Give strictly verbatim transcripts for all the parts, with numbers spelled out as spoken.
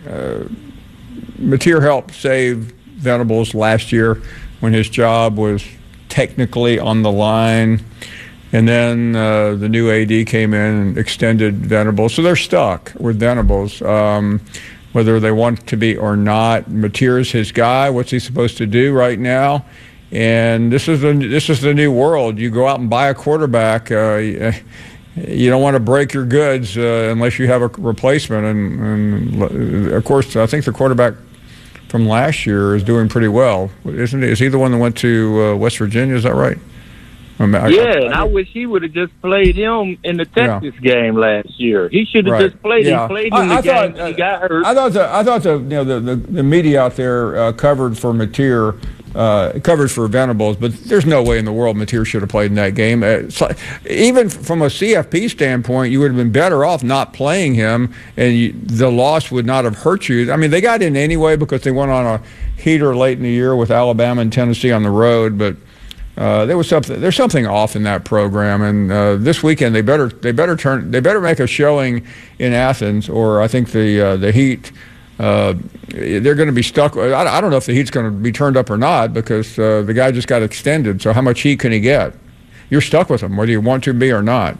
uh, Mateer helped save Venables last year when his job was technically on the line. And then uh, the new A D came in and extended Venables. So they're stuck with Venables, um, whether they want to be or not. Mateer's his guy. What's he supposed to do right now? And this is the, this is the new world. You go out and buy a quarterback. Uh, you don't want to break your goods uh, unless you have a replacement. And, and, of course, I think the quarterback from last year is doing pretty well. Isn't he? Is he the one that went to uh, West Virginia? Is that right? I, yeah, I, I, and I wish he would have just played him in the Texas yeah. game last year. He should have right. just played. Yeah. He played in the I game. Thought, he got hurt. I thought the, I thought the you know the, the, the media out there uh, covered for Mateer, uh, covered for Venables, but there's no way in the world Mateer should have played in that game. Uh, so, even from a C F P standpoint, you would have been better off not playing him, and you, the loss would not have hurt you. I mean, they got in anyway because they went on a heater late in the year with Alabama and Tennessee on the road, but. Uh, there was something. There's something off in that program, and uh, this weekend they better they better turn they better make a showing in Athens, or I think the uh, the Heat uh, they're going to be stuck. I, I don't know if the Heat's going to be turned up or not because uh, the guy just got extended. So how much heat can he get? You're stuck with him, whether you want to be or not.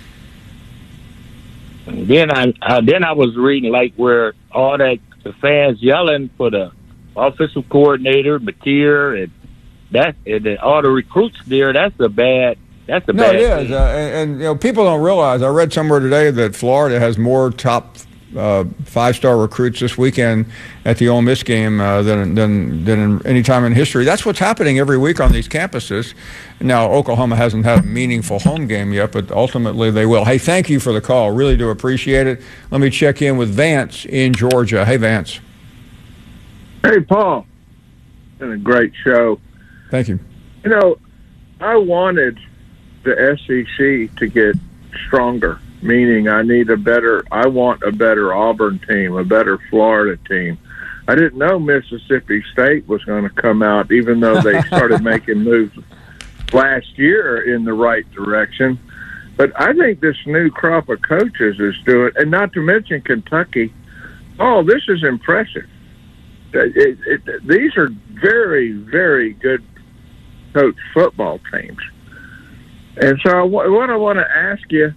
Then I uh, then I was reading like where all that the fans yelling for the offensive coordinator, Mateer, and. That and all the recruits there. That's a bad. That's a no, bad. No, it is, uh, and, and you know people don't realize. I read somewhere today that Florida has more top uh, five-star recruits this weekend at the Ole Miss game uh, than than than in any time in history. That's what's happening every week on these campuses. Now Oklahoma hasn't had a meaningful home game yet, but ultimately they will. Hey, thank you for the call. Really do appreciate it. Let me check in with Vance in Georgia. Hey, Vance. Hey, Paul. Been a great show. Thank you. You know, I wanted the S E C to get stronger, meaning I need a better, I want a better Auburn team, a better Florida team. I didn't know Mississippi State was going to come out, even though they started making moves last year in the right direction. But I think this new crop of coaches is doing, and not to mention Kentucky. Oh, this is impressive. It, it, these are very, very good coach football teams. And so what I want to ask you,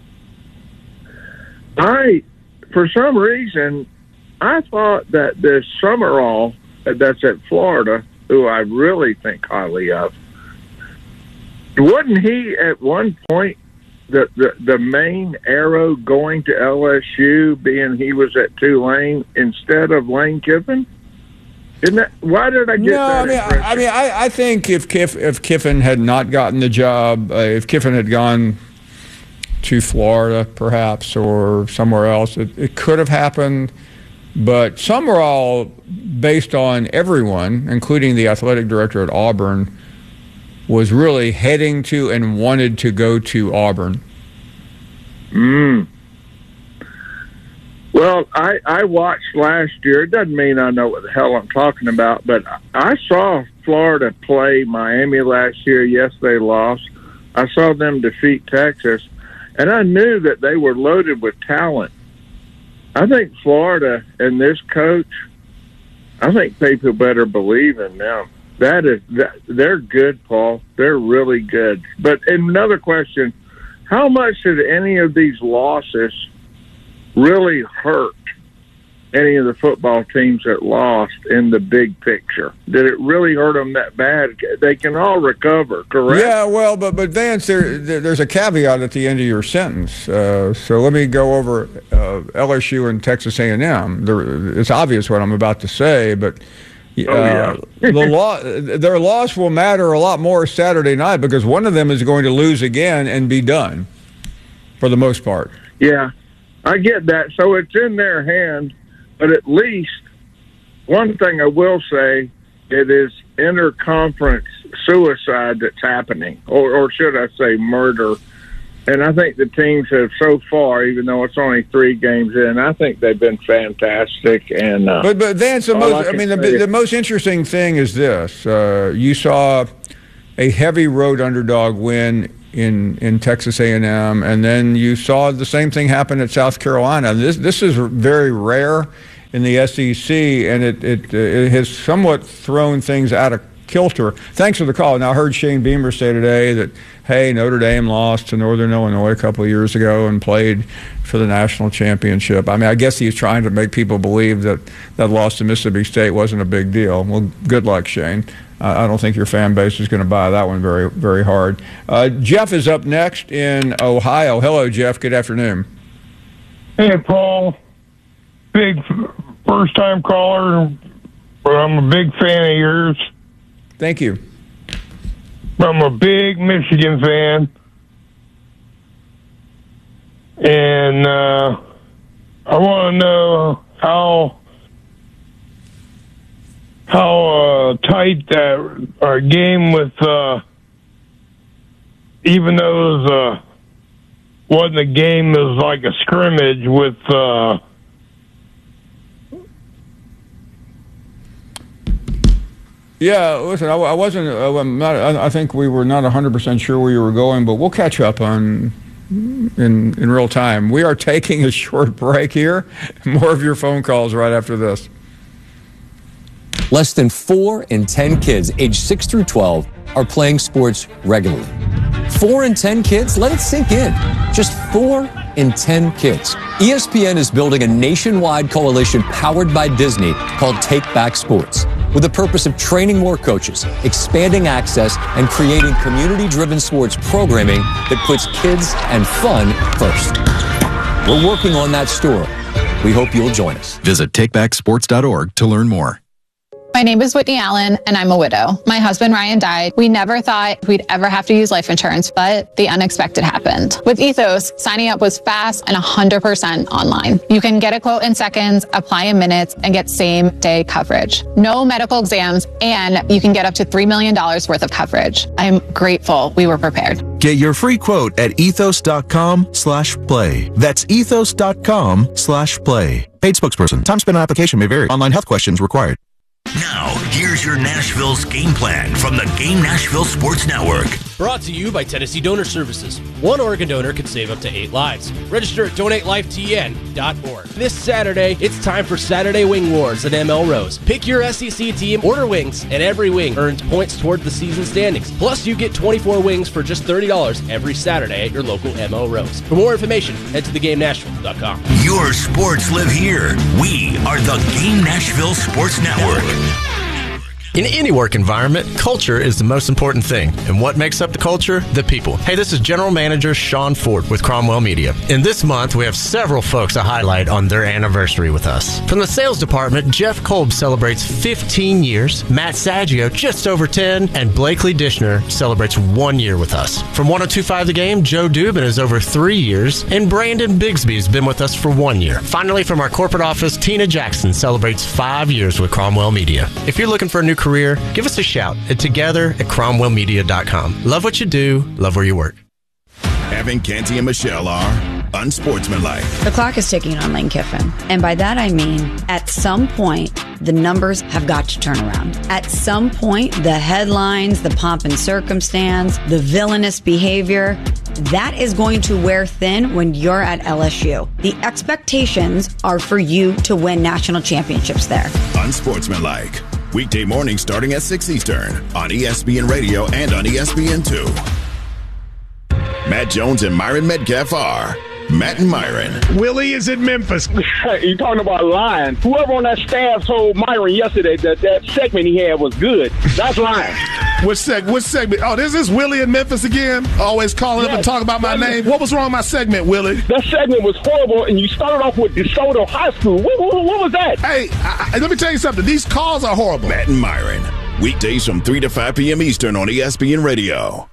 I, for some reason, I thought that this Summerall that's at Florida, who I really think highly of, wasn't he at one point the, the, the main arrow going to L S U, being he was at Tulane instead of Lane Kiffin? Isn't that, why did I get no, that I mean, I, I mean, I, I think if Kiff, if Kiffin had not gotten the job, uh, if Kiffin had gone to Florida, perhaps, or somewhere else, it, it could have happened. But Summerall, based on everyone, including the athletic director at Auburn, was really heading to and wanted to go to Auburn. Mm. Well, I, I watched last year. It doesn't mean I know what the hell I'm talking about, but I saw Florida play Miami last year. Yes, they lost. I saw them defeat Texas, and I knew that they were loaded with talent. I think Florida and this coach, I think people better believe in them. That is, that, they're good, Paul. They're really good. But another question, how much did any of these losses really hurt any of the football teams that lost in the big picture? Did it really hurt them that bad? They can all recover, correct? Yeah, well, but but Vance, there, there there's a caveat at the end of your sentence. Uh, so let me go over uh, L S U and Texas A and M. There, it's obvious what I'm about to say, but uh, oh, yeah. the law, their loss will matter a lot more Saturday night because one of them is going to lose again and be done for the most part. Yeah. I get that. So it's in their hand, but at least one thing I will say, it is interconference suicide that's happening, or, or should I say murder. And I think the teams have so far, even though it's only three games in, I think they've been fantastic. And uh, but but Vance, the most, I, I mean, the, say, the most interesting thing is this: uh, you saw a heavy road underdog win in in Texas A and M, and then you saw the same thing happen at South Carolina. This this is very rare in the S E C, and it, it, it has somewhat thrown things out of kilter. Thanks for the call. Now, I heard Shane Beamer say today that, hey, Notre Dame lost to Northern Illinois a couple of years ago and played for the national championship. I mean, I guess he's trying to make people believe that that loss to Mississippi State wasn't a big deal. Well, good luck, Shane. Uh, I don't think your fan base is going to buy that one very, very hard. Uh, Jeff is up next in Ohio. Hello, Jeff. Good afternoon. Hey, Paul. Big first-time caller. I'm a big fan of yours. Thank you. I'm a big Michigan fan. And uh, I want to know how how uh, tight that our game with, uh, even though it was, uh, wasn't a game, it was like a scrimmage with uh, Yeah, listen, I, I wasn't, uh, I'm not, I, I think we were not one hundred percent sure where you were going, but we'll catch up on in in real time. We are taking a short break here. More of your phone calls right after this. Less than four in ten kids aged six through twelve are playing sports regularly. Four in ten kids? Let it sink in. Just four in ten kids. E S P N is building a nationwide coalition powered by Disney called Take Back Sports, with the purpose of training more coaches, expanding access, and creating community-driven sports programming that puts kids and fun first. We're working on that story. We hope you'll join us. Visit take back sports dot org to learn more. My name is Whitney Allen, and I'm a widow. My husband, Ryan, died. We never thought we'd ever have to use life insurance, but the unexpected happened. With Ethos, signing up was fast and one hundred percent online. You can get a quote in seconds, apply in minutes, and get same-day coverage. No medical exams, and you can get up to three million dollars worth of coverage. I'm grateful we were prepared. Get your free quote at ethos.com slash play. That's ethos.com slash play. Paid spokesperson. Time spent on application may vary. Online health questions required. Now, here's your Nashville's game plan from the Game Nashville Sports Network. Brought to you by Tennessee Donor Services. One organ donor could save up to eight lives. Register at donate life T N dot org. This Saturday, it's time for Saturday Wing Wars at M L Rose. Pick your S E C team, order wings, and every wing earns points toward the season standings. Plus, you get twenty-four wings for just thirty dollars every Saturday at your local M L Rose. For more information, head to the game nashville dot com. Your sports live here. We are the Game Nashville Sports Network. In any work environment, culture is the most important thing. And what makes up the culture? The people. Hey, this is General Manager Sean Ford with Cromwell Media. And this month, we have several folks to highlight on their anniversary with us. From the sales department, Jeff Kolb celebrates fifteen years, Matt Saggio just over ten, and Blakely Dishner celebrates one year with us. From one oh two point five The Game, Joe Dubin is over three years, and Brandon Bigsby has been with us for one year. Finally, from our corporate office, Tina Jackson celebrates five years with Cromwell Media. If you're looking for a new career, give us a shout at together at cromwell media dot com. Love what you do, love where you work. Evan, Canty, and Michelle are unsportsmanlike. The clock is ticking on Lane Kiffin. And by that I mean, at some point, the numbers have got to turn around. At some point, the headlines, the pomp and circumstance, the villainous behavior, that is going to wear thin when you're at L S U. The expectations are for you to win national championships there. Unsportsmanlike. Weekday morning starting at six Eastern on E S P N Radio and on E S P N two. Matt Jones and Myron Metcalf are Matt and Myron. Willie is in Memphis. You're talking about lying. Whoever on that staff told Myron yesterday that that segment he had was good. That's lying. Which, seg- which segment? Oh, this is Willie in Memphis again? Always calling yes, up and talking about my name. What was wrong with my segment, Willie? That segment was horrible, and you started off with DeSoto High School. What, what, what was that? Hey, I, I, let me tell you something. These calls are horrible. Matt and Myron. Weekdays from three to five p.m. Eastern on E S P N Radio.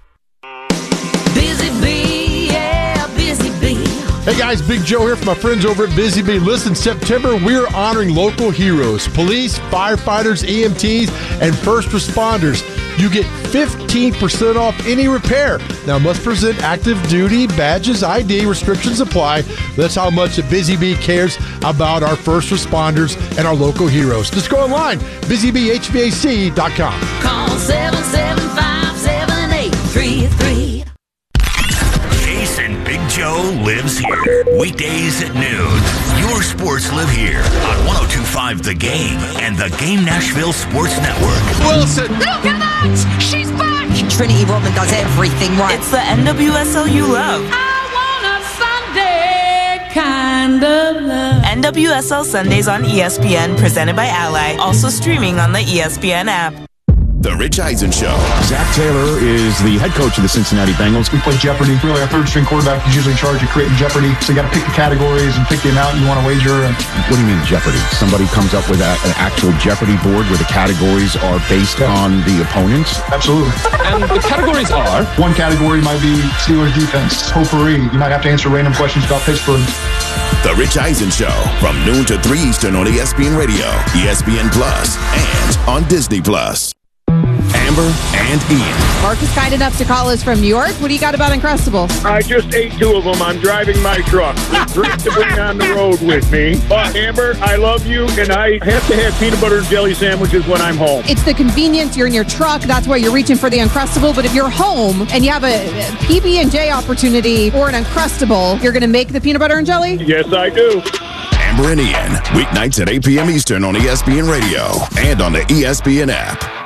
Busy Bee, yeah, Busy Bee. Hey guys, Big Joe here from my friends over at Busy Bee. Listen, September, we're honoring local heroes, police, firefighters, E M Ts, and first responders. You get fifteen percent off any repair. Now, must present active duty badges, I D, restrictions apply. That's how much the Busy Bee cares about our first responders and our local heroes. Just go online, busy bee h v a c dot com. Call seven seven five, seven eight three three. Jason Big Joe lives here. Weekdays at noon. Your sports live here on one oh two point five The Game and the Game Nashville Sports Network. Wilson. Look at that! She's back! Trinity Rodman does everything right. It's the N W S L you love. I want a Sunday kind of love. N W S L Sundays on E S P N, presented by Ally. Also streaming on the E S P N app. The Rich Eisen Show. Zach Taylor is the head coach of the Cincinnati Bengals. We play Jeopardy. Really, our third string quarterback is usually in charge of creating Jeopardy. So you got to pick the categories and pick the amount you want to wager. And what do you mean Jeopardy? Somebody comes up with a, an actual Jeopardy board where the categories are based yeah. on the opponents? Absolutely. And the categories are? One category might be Steelers defense. Potpourri. You might have to answer random questions about Pittsburgh. The Rich Eisen Show from noon to three Eastern on E S P N Radio, E S P N Plus, and on Disney Plus. Amber and Ian. Mark is kind enough to call us from New York. What do you got about Uncrustables? I just ate two of them. I'm driving my truck. It's great to bring on the road with me. But, Amber, I love you, and I have to have peanut butter and jelly sandwiches when I'm home. It's the convenience. You're in your truck. That's why you're reaching for the Uncrustable. But if you're home and you have a P B and J opportunity or an Uncrustable, you're going to make the peanut butter and jelly? Yes, I do. Amber and Ian, weeknights at eight p.m. Eastern on E S P N Radio and on the E S P N app.